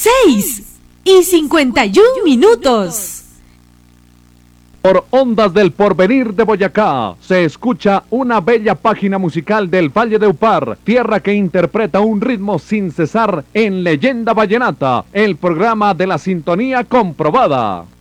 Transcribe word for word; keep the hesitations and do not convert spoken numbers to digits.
seis y cincuenta y un minutos. Por Ondas del Porvenir de Boyacá, se escucha una bella página musical del Valle de Upar, tierra que interpreta un ritmo sin cesar en Leyenda Vallenata, el programa de la sintonía comprobada.